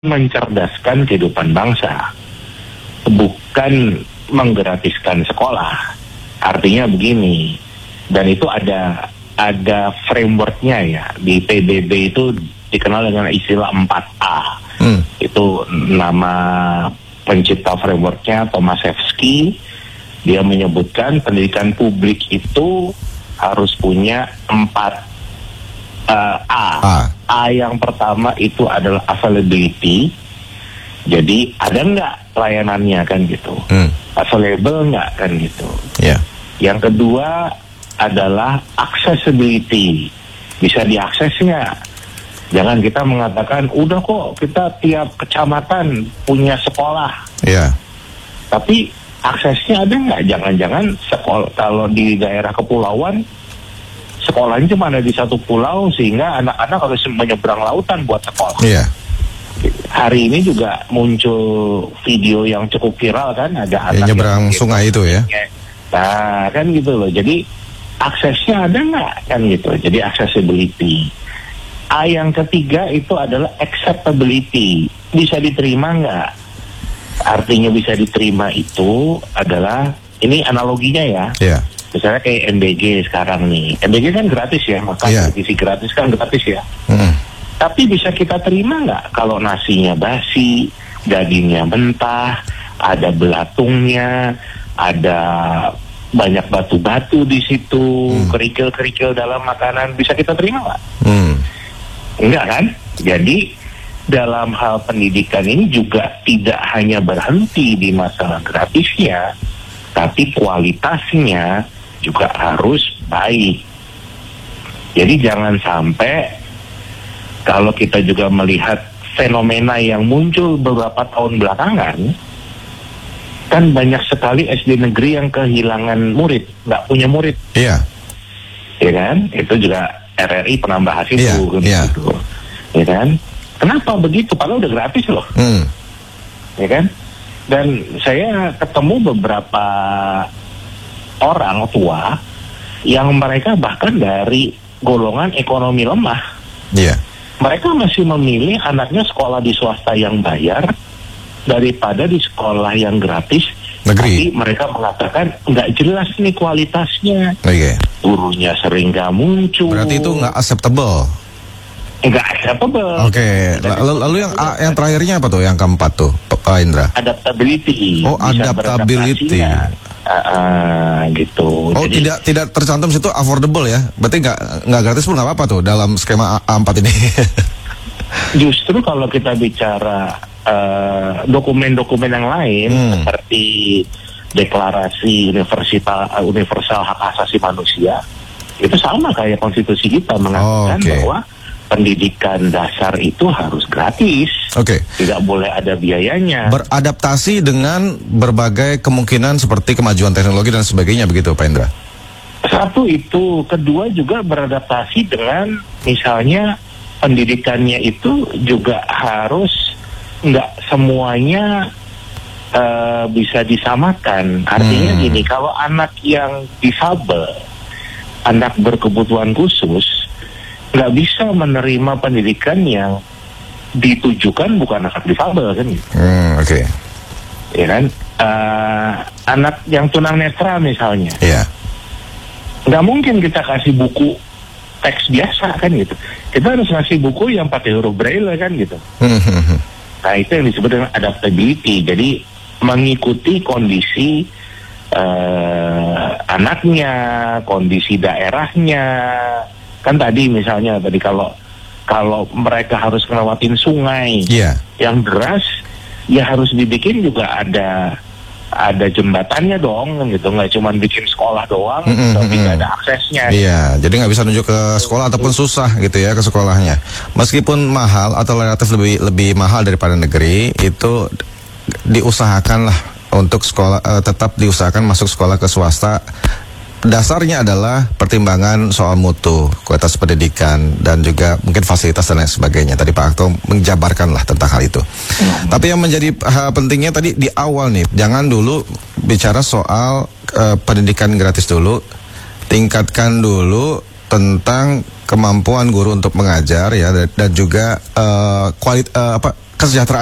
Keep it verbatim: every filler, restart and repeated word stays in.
mencerdaskan kehidupan bangsa, bukan menggratiskan sekolah. Artinya begini, dan itu ada ada frameworknya ya, di P B B itu dikenal dengan istilah empat A. Hmm. Itu nama pencipta frameworknya Tomaszewski. Dia menyebutkan pendidikan publik itu harus punya empat uh, A. A. A yang pertama itu adalah availability. Jadi ada nggak pelayanannya kan gitu, hmm. available nggak kan gitu. Yeah. Yang kedua adalah accessibility, bisa diakses nggak? Jangan kita mengatakan udah kok kita tiap kecamatan punya sekolah. Yeah. Tapi aksesnya ada nggak? Jangan-jangan sekolah kalau di daerah kepulauan sekolahnya cuma ada di satu pulau sehingga anak-anak harus menyeberang lautan buat sekolah. Yeah. Hari ini juga muncul video yang cukup viral kan, ada anak nyebrang sungai itu ya. Nah kan gitu loh. Jadi aksesnya ada nggak kan gitu. Jadi accessibility. A yang ketiga itu adalah acceptability. Bisa diterima nggak? Artinya bisa diterima itu adalah, ini analoginya ya. Yeah. Misalnya kayak M B G sekarang nih. M B G kan gratis ya, maka yeah. televisi gratis kan gratis ya. Mm. Tapi bisa kita terima nggak kalau nasinya basi, dagingnya mentah, ada belatungnya, ada banyak batu-batu di situ, hmm. kerikil-kerikil dalam makanan, bisa kita terima nggak? Hmm. Enggak kan? Jadi dalam hal pendidikan ini juga tidak hanya berhenti di masalah gratisnya, tapi kualitasnya juga harus baik. Jadi jangan sampai, kalau kita juga melihat fenomena yang muncul beberapa tahun belakangan, kan banyak sekali S D negeri yang kehilangan murid, nggak punya murid. Iya. Ya kan? Itu juga R R I pernah bahas itu. Iya, kan? Iya. Gitu. Ya kan? Kenapa begitu? Padahal udah gratis loh. Hmm. Ya kan? Dan saya ketemu beberapa orang tua yang mereka bahkan dari golongan ekonomi lemah. Iya. Mereka masih memilih anaknya sekolah di swasta yang bayar daripada di sekolah yang gratis negeri. Tapi mereka mengatakan nggak jelas nih kualitasnya. Okay. Gurunya sering nggak muncul. Berarti itu nggak acceptable. Nggak acceptable. Oke. Okay. Lalu, lalu yang A, yang terakhirnya apa tuh? Yang keempat tuh, Pak Indra? Adaptability. Oh, bisa adaptability. Uh, uh, gitu. Oh, jadi, tidak tidak tercantum situ affordable ya? Berarti nggak nggak gratis pun nggak apa-apa tuh dalam skema A empat ini. Justru kalau kita bicara uh, dokumen-dokumen yang lain hmm. seperti Deklarasi Universal Universal Hak Asasi Manusia, itu sama kayak konstitusi kita mengatakan oh, okay. bahwa pendidikan dasar itu harus gratis. Oke. Okay. Tidak boleh ada biayanya. Beradaptasi dengan berbagai kemungkinan seperti kemajuan teknologi dan sebagainya, begitu Pak Indra? Satu itu, kedua juga beradaptasi dengan misalnya pendidikannya itu juga harus nggak semuanya uh, bisa disamakan. Artinya hmm. gini, kalau anak yang difabel, anak berkebutuhan khusus, nggak bisa menerima pendidikan yang ditujukan bukan anak difabel kan gitu. Hmm, oke. Okay. Ya kan, uh, anak yang tunanetra misalnya. Iya. Yeah. Nggak mungkin kita kasih buku teks biasa kan gitu. Kita harus ngasih buku yang pakai huruf braille kan gitu. Nah itu yang disebut dengan adaptability. Jadi mengikuti kondisi uh, anaknya, kondisi daerahnya. Kan tadi misalnya tadi kalau kalau mereka harus ngelewatin sungai yeah. yang deras, ya harus dibikin juga ada ada jembatannya dong gitu, nggak cuma bikin sekolah doang mm-hmm. tapi nggak ada aksesnya. Iya, yeah. jadi nggak bisa nunjuk ke sekolah ataupun susah gitu ya ke sekolahnya. Meskipun mahal atau relatif lebih lebih mahal daripada negeri, itu diusahakan lah untuk sekolah uh, tetap diusahakan masuk sekolah ke swasta. Dasarnya adalah pertimbangan soal mutu, kualitas pendidikan, dan juga mungkin fasilitas dan lain sebagainya. Tadi Pak Akto menjabarkan lah tentang hal itu. Hmm. Tapi yang menjadi hal pentingnya tadi di awal nih, jangan dulu bicara soal uh, pendidikan gratis dulu, tingkatkan dulu tentang kemampuan guru untuk mengajar ya, dan juga uh, kualit uh, apa kesejahteraan